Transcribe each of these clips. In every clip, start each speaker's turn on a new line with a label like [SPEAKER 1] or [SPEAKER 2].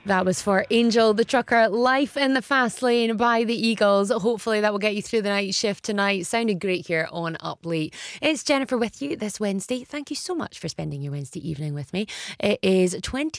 [SPEAKER 1] That was for Angel the Trucker, Life in the Fast Lane by the Eagles. Hopefully that will get you through the night shift tonight. Sounded great here on Up Late. It's Jennifer with you this Wednesday. Thank you so much for spending your Wednesday evening with me. It is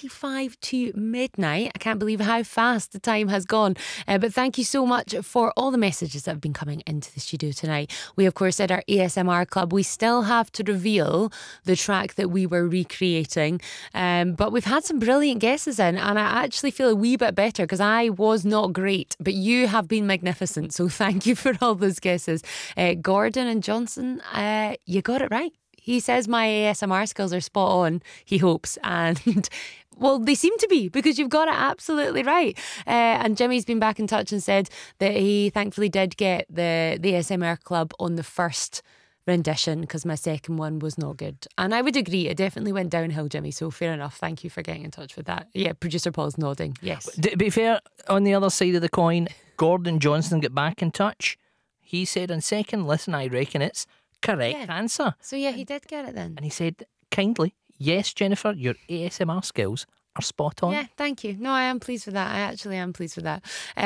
[SPEAKER 1] 25 to midnight. I can't believe how fast the time has gone. But thank you so much for all the messages that have been coming into the studio tonight. We, of course, at our ASMR Club, we still have to reveal the track that we were recreating. But we've had some brilliant guesses in, and I actually feel a wee bit better because I was not great, but you have been magnificent, so thank you for all those guesses. Gordon and Johnson, you got it right. He says my ASMR skills are spot on, he hopes, and well, they seem to be, because you've got it absolutely right. And Jimmy's been back in touch and said that he thankfully did get the ASMR Club on the first rendition because my second one was not good. And I would agree, it definitely went downhill, Jimmy, so fair enough. Thank you for getting in touch with that. Yeah, producer Paul's nodding. Yes.
[SPEAKER 2] To be fair, on the other side of the coin, Gordon Johnson got back in touch. He said on second listen, I reckon it's correct answer.
[SPEAKER 1] So yeah, he did get it then.
[SPEAKER 2] And he said kindly, yes, Jennifer, your ASMR skills are spot on.
[SPEAKER 1] Yeah, thank you. No, I am pleased with that. I actually am pleased with that.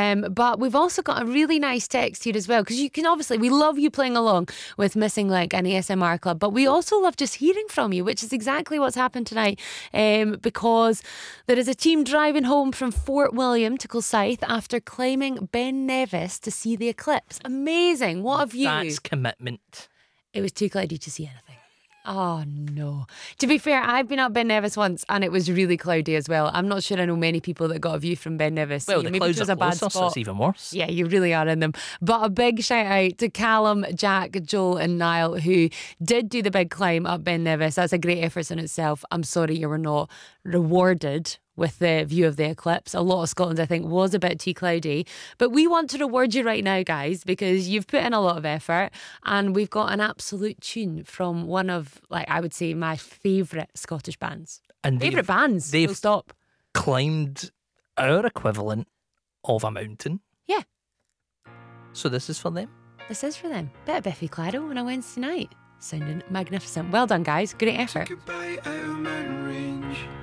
[SPEAKER 1] But we've also got a really nice text here as well, because you can obviously, we love you playing along with Missing Link and ASMR Club, but we also love just hearing from you, which is exactly what's happened tonight, because there is a team driving home from Fort William to Kilsyth after climbing Ben Nevis to see the eclipse. Amazing. What a view.
[SPEAKER 2] That's commitment.
[SPEAKER 1] It was too cloudy to see anything. Oh no. To be fair, I've been up Ben Nevis once and it was really cloudy as well. I'm not sure I know many people that got a view from Ben Nevis.
[SPEAKER 2] Well, the clouds are closer, so it's even worse.
[SPEAKER 1] Yeah, you really are in them. But a big shout out to Callum, Jack, Joel and Niall, who did do the big climb up Ben Nevis. That's a great effort in itself. I'm sorry you were not rewarded with the view of the eclipse. A lot of Scotland, I think, was a bit too cloudy. But we want to reward you right now, guys, because you've put in a lot of effort, and we've got an absolute tune from one of, like, I would say, my favourite Scottish bands.
[SPEAKER 2] And
[SPEAKER 1] favourite bands,
[SPEAKER 2] they've
[SPEAKER 1] full stop.
[SPEAKER 2] Climbed our equivalent of a mountain.
[SPEAKER 1] Yeah.
[SPEAKER 2] So this is for them.
[SPEAKER 1] This is for them. Bit of Biffy Clyro on a Wednesday night. Sounding magnificent. Well done, guys. Great effort.
[SPEAKER 3] Goodbye out of mountain range.